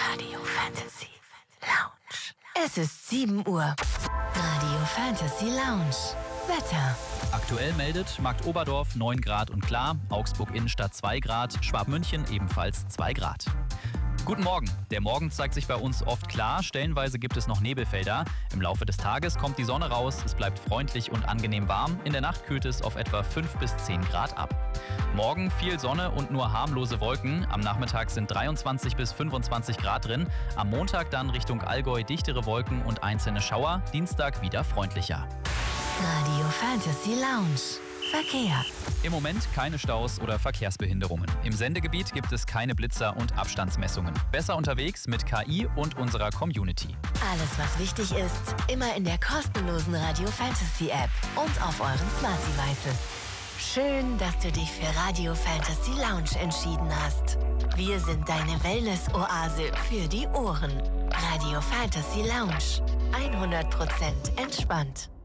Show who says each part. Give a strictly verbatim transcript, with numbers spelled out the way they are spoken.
Speaker 1: Radio Fantasy Lounge. Es ist sieben Uhr. Radio Fantasy Lounge. Wetter.
Speaker 2: Aktuell meldet Marktoberdorf neun Grad und klar, Augsburg Innenstadt zwei Grad, Schwabmünchen ebenfalls zwei Grad. Guten Morgen. Der Morgen zeigt sich bei uns oft klar, stellenweise gibt es noch Nebelfelder. Im Laufe des Tages kommt die Sonne raus, es bleibt freundlich und angenehm warm. In der Nacht kühlt es auf etwa fünf bis zehn Grad ab. Morgen viel Sonne und nur harmlose Wolken. Am Nachmittag sind dreiundzwanzig bis fünfundzwanzig Grad drin. Am Montag dann Richtung Allgäu dichtere Wolken und einzelne Schauer. Dienstag wieder freundlicher.
Speaker 1: Radio Fantasy Lounge. Verkehr.
Speaker 2: Im Moment keine Staus oder Verkehrsbehinderungen. Im Sendegebiet gibt es keine Blitzer und Abstandsmessungen. Besser unterwegs mit K I und unserer Community.
Speaker 1: Alles, was wichtig ist, immer in der kostenlosen Radio Fantasy App und auf euren Smart Devices. Schön, dass du dich für Radio Fantasy Lounge entschieden hast. Wir sind deine Wellness-Oase für die Ohren. Radio Fantasy Lounge. hundert Prozent entspannt.